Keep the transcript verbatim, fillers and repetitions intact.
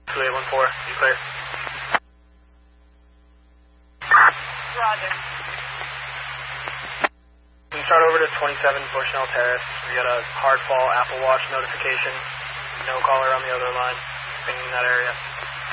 two eight one four, you clear? Roger. You can start over to twenty-seven Bushnell Terrace. We got a hard fall Apple Watch notification. No caller on the other line. Pinging that area.